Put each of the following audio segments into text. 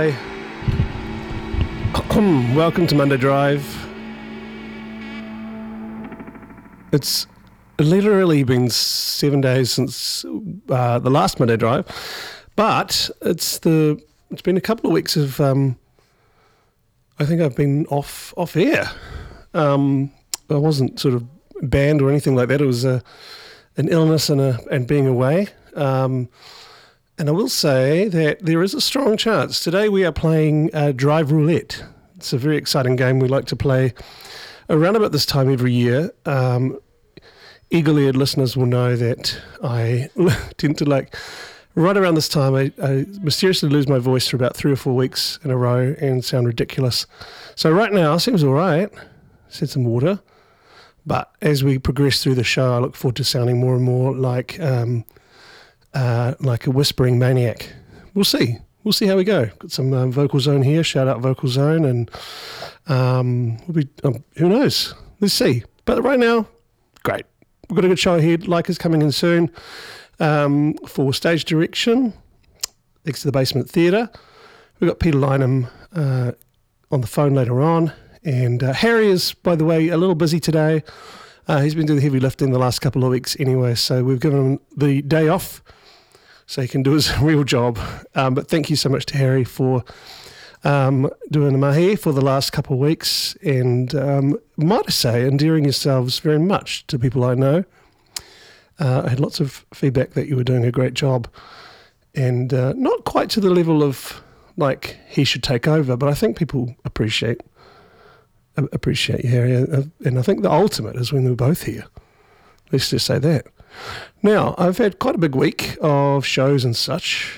Monday. Welcome to Monday Drive. It's literally been 7 days since the last Monday Drive, but it's been a couple of weeks of I think I've been off air. I wasn't sort of banned or anything like that. It was an illness and being away. And I will say that there is a strong chance. Today we are playing Drive Roulette. It's a very exciting game we like to play around about this time every year. Eagle-eared listeners will know that I tend to right around this time, I mysteriously lose my voice for about 3 or 4 weeks in a row and sound ridiculous. So right now, seems all right. Just had some water. But as we progress through the show, I look forward to sounding more and more like a whispering maniac. We'll see. We'll see how we go. Got some Vocal Zone here. Shout out Vocal Zone. And we'll be, who knows? Let's see. But right now, great. We've got a good show ahead. Leica's coming in soon for stage direction next to the Basement Theatre. We've got Peter Lynham on the phone later on. And Harry is, by the way, a little busy today. He's been doing the heavy lifting the last couple of weeks anyway, so we've given him the day off so he can do his real job. But thank you so much to Harry for doing the mahi for the last couple of weeks, and might I say, endearing yourselves very much to people I know. I had lots of feedback that you were doing a great job, and not quite to the level of like he should take over, but I think people appreciate you, Harry, and I think the ultimate is when we're both here. Let's just say that. Now, I've had quite a big week of shows and such.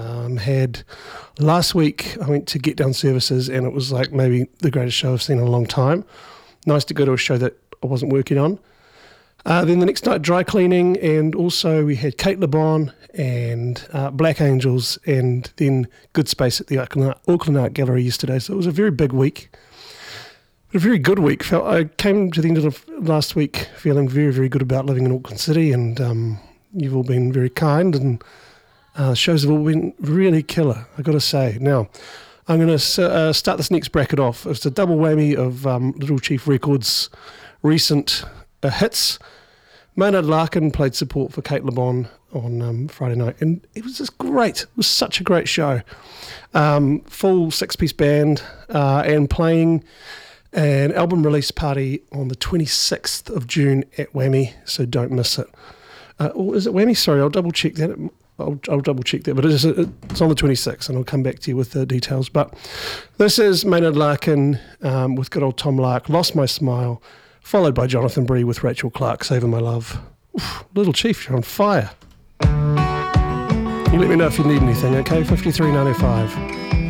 Last week I went to Get Down Services, and it was like maybe the greatest show I've seen in a long time. Nice to go to a show that I wasn't working on. Then the next night, Dry Cleaning, and also we had Kate LeBon and Black Angels, and then Good Space at the Auckland Art Gallery yesterday. So it was a very big week. A very good week. I came to the end of last week feeling very, very good about living in Auckland City, and you've all been very kind, and the shows have all been really killer, I've got to say. Now, I'm going to start this next bracket off. It's a double whammy of Little Chief Records' recent hits. Maynard Larkin played support for Kate LeBon on Friday night, and it was just great. It was such a great show. Full 6-piece band and playing an album release party on the 26th of June at Whammy, so don't miss it. Or is it Whammy? Sorry, I'll double check that. I'll double check that, but it's on the 26th, and I'll come back to you with the details. But this is Maynard Larkin with good old Tom Lark, Lost My Smile, followed by Jonathan Bree with Rachel Clark, Saving My Love. Oof, Little Chief, you're on fire. You let me know if you need anything, okay? 53 905.